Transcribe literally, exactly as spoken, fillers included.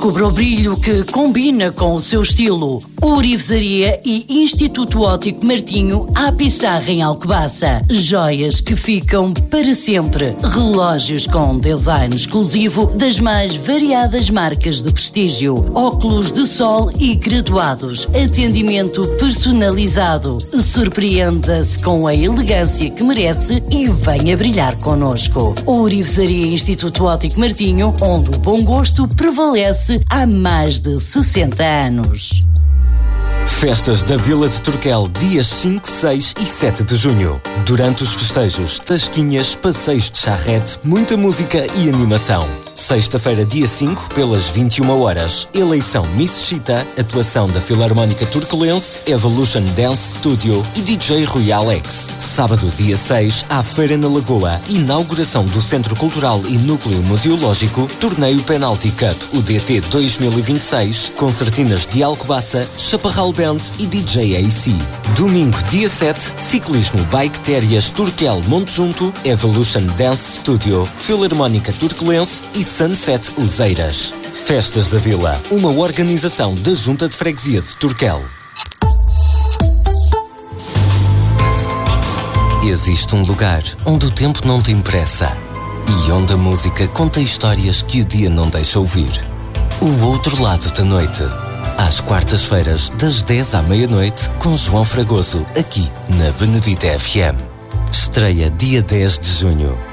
Descubra o brilho que combina com o seu estilo. Ourivesaria e Instituto Óptico Martinho à Pissarra em Alcobaça. Joias que ficam para sempre. Relógios com design exclusivo das mais variadas marcas de prestígio. Óculos de sol e graduados. Atendimento personalizado. Surpreenda-se com a elegância que merece e venha brilhar connosco. Ourivesaria e Instituto Óptico Martinho, onde o bom gosto prevalece há mais de sessenta anos. Festas da Vila de Turquel, dias cinco, seis e sete de junho. Durante os festejos, tasquinhas, passeios de charrete, muita música e animação. Sexta-feira, dia cinco, pelas vinte e uma horas. Eleição Miss Chita, atuação da Filarmónica Turquelense, Evolution Dance Studio e D J Rui Alex. Sábado, dia seis, à Feira na Lagoa, inauguração do Centro Cultural e Núcleo Museológico, Torneio Penalty Cup, o D T dois mil e vinte e seis, concertinas de Alcobaça, Chaparral Band e D J A C. Domingo, dia sete, ciclismo Bike Térias Turquel Monte Junto, Evolution Dance Studio, Filarmónica Turquelense e Sunset Uzeiras. Festas da Vila, uma organização da Junta de Freguesia de Turquel. Existe um lugar onde o tempo não tem pressa e onde a música conta histórias que o dia não deixa ouvir. O Outro Lado da Noite. Às quartas-feiras, das dez à meia-noite, com João Fragoso, aqui na Benedita F M. Estreia dia dez de junho.